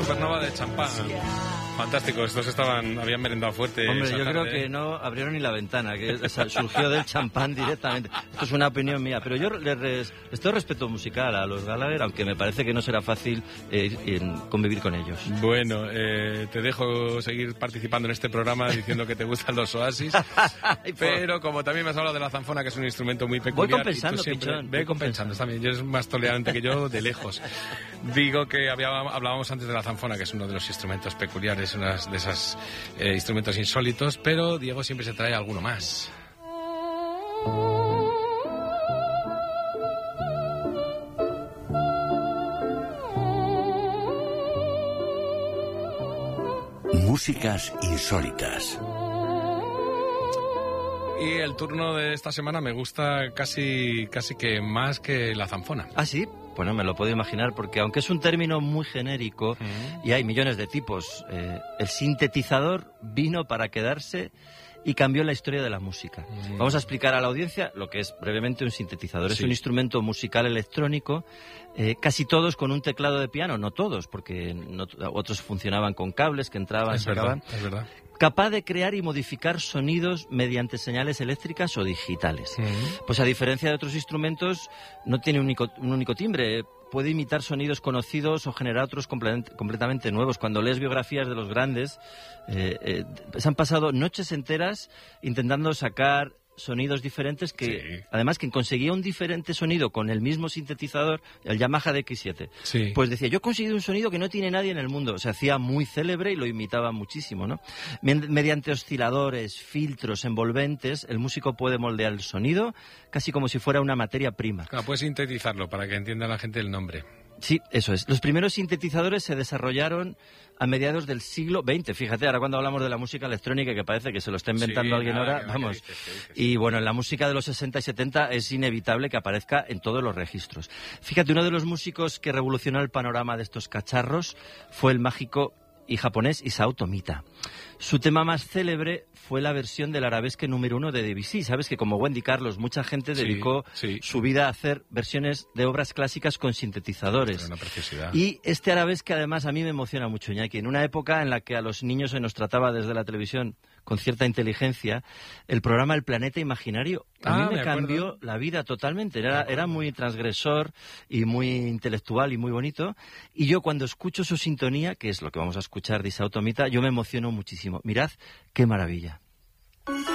supernova de champán. Fantástico, estos habían merendado fuerte. Hombre, yo creo que no abrieron ni la ventana, que surgió del champán directamente. Esto es una opinión mía, pero yo les doy respeto musical a los Gallagher, aunque me parece que no será fácil convivir con ellos. Bueno, te dejo seguir participando en este programa diciendo que te gustan los Oasis, pero como también me has hablado de la zanfona, que es un instrumento muy peculiar... Voy compensando, Pichón. Ve compensando, también. Yo eres más tolerante que yo de lejos. Digo que hablábamos antes de la zanfona, que es uno de los instrumentos peculiares, uno de esos instrumentos insólitos, pero Diego siempre se trae alguno más. Músicas insólitas. Y el turno de esta semana me gusta casi que más que la zanfona. ¿Ah, sí? Bueno, me lo puedo imaginar, porque aunque es un término muy genérico y hay millones de tipos, el sintetizador vino para quedarse y cambió la historia de la música. Vamos a explicar a la audiencia lo que es brevemente un sintetizador. Sí. Es un instrumento musical electrónico, casi todos con un teclado de piano, no todos, porque otros funcionaban con cables que entraban y sacaban. Es verdad. Capaz de crear y modificar sonidos mediante señales eléctricas o digitales. Pues a diferencia de otros instrumentos, no tiene un único timbre. Puede imitar sonidos conocidos o generar otros completamente nuevos. Cuando lees biografías de los grandes, se han pasado noches enteras intentando sacar sonidos diferentes que, además, quien conseguía un diferente sonido con el mismo sintetizador, el Yamaha DX7, pues decía, yo he conseguido un sonido que no tiene nadie en el mundo. Se hacía muy célebre y lo imitaba muchísimo, ¿no? Mediante osciladores, filtros, envolventes, el músico puede moldear el sonido casi como si fuera una materia prima. Claro, puede sintetizarlo para que entienda la gente el nombre. Sí, eso es. Los primeros sintetizadores se desarrollaron a mediados del siglo XX. Fíjate, ahora cuando hablamos de la música electrónica, que parece que se lo está inventando alguien ahora, vamos. Y bueno, en la música de los 60 y 70 es inevitable que aparezca en todos los registros. Fíjate, uno de los músicos que revolucionó el panorama de estos cacharros fue el mágico y japonés Isao Tomita. Su tema más célebre fue la versión del arabesque número 1 de Debussy. Sabes que como Wendy Carlos, mucha gente dedicó su vida a hacer versiones de obras clásicas con sintetizadores. Una preciosidad. Y este arabesque además a mí me emociona mucho, Iñaki. En una época en la que a los niños se nos trataba desde la televisión con cierta inteligencia, el programa El Planeta Imaginario a mí me cambió la vida totalmente. Era muy transgresor y muy intelectual y muy bonito. Y yo cuando escucho su sintonía, que es lo que vamos a escuchar de Isao Tomita, yo me emociono muchísimo. Mirad qué maravilla.